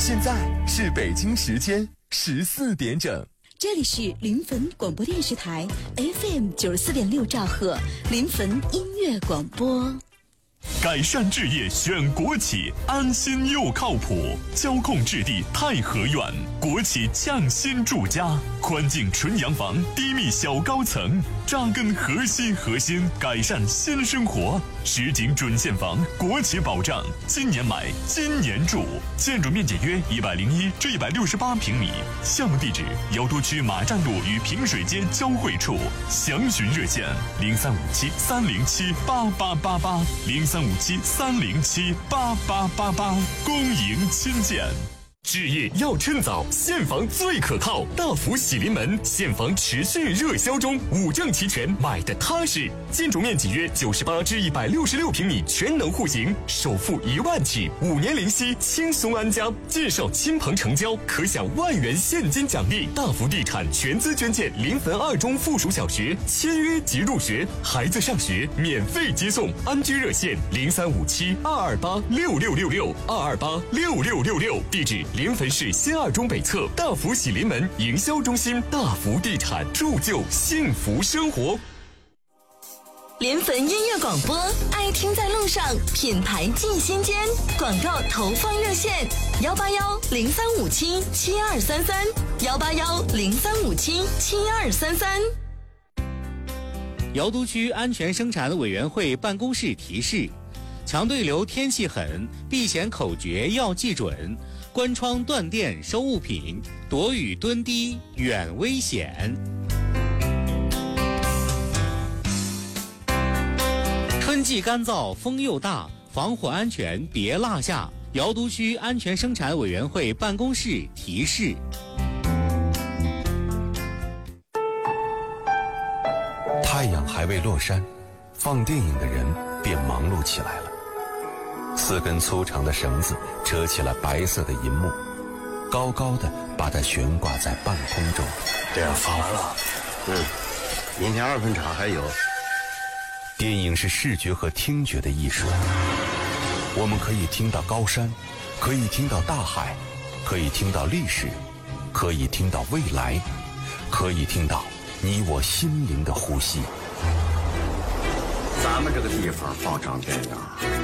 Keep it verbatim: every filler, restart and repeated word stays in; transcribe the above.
现在是北京时间十四点整。 这里是临汾广播电视台 F M 九十四点六兆赫临汾音乐广播。 改善置业选国企，安心又靠谱。交控置地太和苑，国企匠心住家，宽净纯洋房，低密小高层，扎根核心核心，改善新生活。实景准现房，国企保障，今年买，今年住。建筑面积约一百零一至一百六十八平米。项目地址：瑶都区马站路与平水街交汇处。详询热线：零三五七三零七八八八八零。三五七三零七八八八八，恭迎亲见。置业要趁早，现房最可靠。大福喜临门，现房持续热销中，五证齐全，买的踏实。建筑面积约九十八至一百六十六平米，全能户型，首付一万起，五年零息，轻松安家。介绍亲朋成交，可享万元现金奖励。大福地产全资捐建临汾二中附属小学，签约即入学，孩子上学免费接送。安居热线零三五七二二八六六六六二二八六六六六，地址。临汾市新二中北侧大福喜临门营销中心，大福地产铸就幸福生活。 临汾音乐广播，爱听在路上，品牌进心间。广告投放热线：幺八幺零三五七七二三三，幺八幺零三五七七二三三。 瑶都区安全生产委员会办公室提示：强对流天气狠，避险口诀要记准。关窗断电收物品，躲雨蹲低远危险。春季干燥，风又大，防火安全别落下。瑶都区安全生产委员会办公室提示。 太阳还未落山，放电影的人便忙碌起来了。四根粗长的绳子扯起了白色的银幕，高高的把它悬挂在半空中。 这样放完了，嗯，明天二分场还有。 电影是视觉和听觉的艺术，我们可以听到高山，可以听到大海，可以听到历史，可以听到未来，可以听到你我心灵的呼吸。 咱们这个地方放场电影